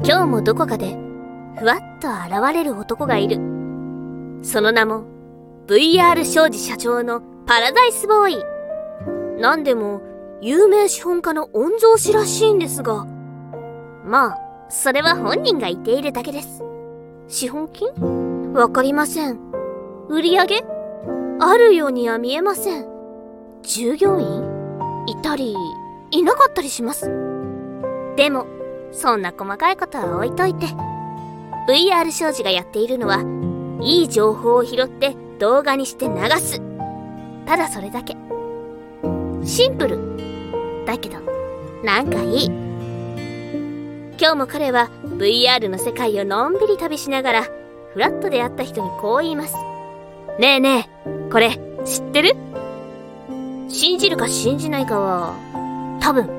今日もどこかでふわっと現れる男がいる。その名も VR 商事社長のパラダイスボーイ。なんでも有名資本家の御曹司らしいんですが、まあそれは本人が言っているだけです。資本金？わかりません。売り上げ？あるようには見えません。従業員？いたりいなかったりします。でもそんな細かいことは置いといて、 VR 商事がやっているのはいい情報を拾って動画にして流す。ただそれだけ。シンプルだけどなんかいい。今日も彼は VR の世界をのんびり旅しながらフラッと出会った人にこう言います。ねえねえ、これ知ってる？信じるか信じないかは多分